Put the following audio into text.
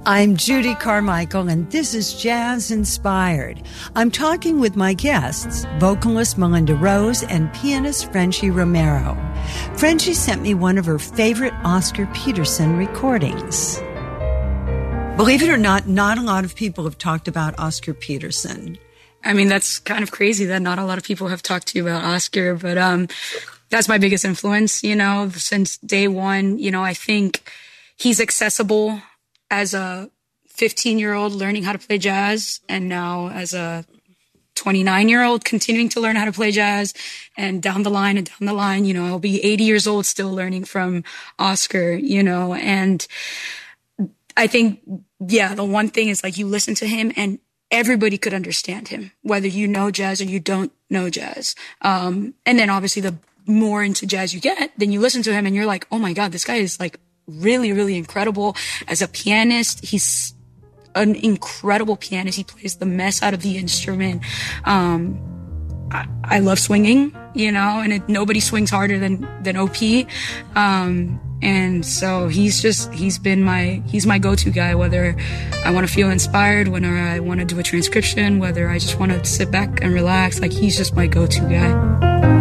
I'm Judy Carmichael, and this is Jazz Inspired. I'm talking with my guests, vocalist Melinda Rose and pianist Frenchie Romero. Frenchie sent me one of her favorite Oscar Peterson recordings. Believe it or not a lot of people have talked about Oscar Peterson. I mean, that's kind of crazy that not a lot of people have talked to you about Oscar, but that's my biggest influence, since day one. I think he's accessible as a 15-year-old learning how to play jazz, and now as a 29-year-old continuing to learn how to play jazz, and down the line, I'll be 80 years old still learning from Oscar, and I think, the one thing is you listen to him and everybody could understand him, whether you know jazz or you don't know jazz. And then obviously the more into jazz you get, then you listen to him and you're like, oh my God, this guy is really, really incredible. As a pianist, he's an incredible pianist. He plays the mess out of the instrument. I love swinging, and nobody swings harder than OP. And so he's my go-to guy, whether I want to feel inspired, whether I want to do a transcription, whether I just want to sit back and relax. He's just my go-to guy.